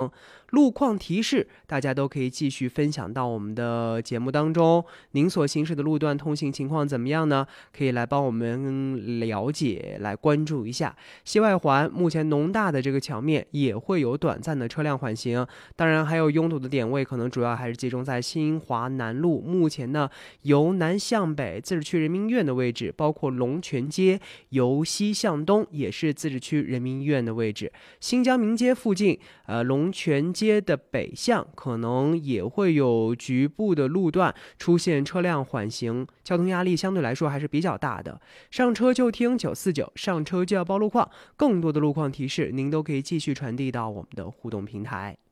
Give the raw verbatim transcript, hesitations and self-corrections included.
行。路况提示大家都可以继续分享到我们的节目当中。您所行驶的路段通行情况怎么样呢？可以来帮我们了解，来关注一下。西外环目前农大的这个桥面也会有短暂的车辆缓行，当然还有拥堵的点位可能主要还是集中在新华南路，目前呢由南向北自治区人民医院的位置，包括龙泉街由西向东也是自治区人民医院的位置。新疆民街附近呃，龙泉街的北向可能也会有局部的路段出现车辆缓行，交通压力相对来说还是比较大的。上车就听九四九，上车就要报路况，更多的路况提示您都可以继续传递到我们的互动平台。